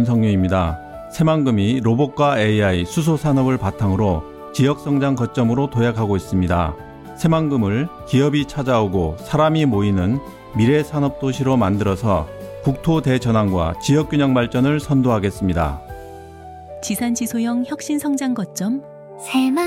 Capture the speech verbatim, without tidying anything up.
윤석유입니다. 새만금이 로봇과 에이아이, 수소산업을 바탕으로 지역성장 거점으로 도약하고 있습니다. 새만금을 기업이 찾아오고 사람이 모이는 미래산업도시로 만들어서 국토 대전환과 지역균형 발전을 선도하겠습니다. 지산지소형 혁신성장 거점 새만